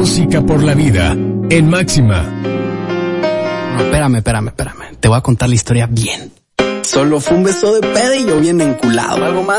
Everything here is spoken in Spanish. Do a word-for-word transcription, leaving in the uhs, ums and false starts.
música por la vida en Máxima. No, espérame, espérame, espérame. Te voy a contar la historia bien. Solo fue un beso de peda y yo bien enculado. Algo más.